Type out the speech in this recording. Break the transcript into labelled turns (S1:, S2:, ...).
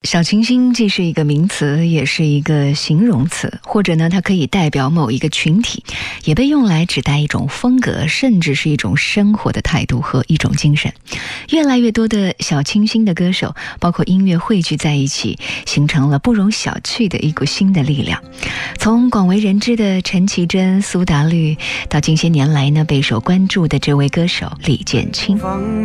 S1: 小清新既是一个名词，也是一个形容词，或者呢，它可以代表某一个群体，也被用来指代一种风格，甚至是一种生活的态度和一种精神。越来越多的小清新的歌手，包括音乐汇聚在一起，形成了不容小觑的一股新的力量。从广为人知的陈绮贞、苏打绿，到近些年来呢备受关注的这位歌手李建清。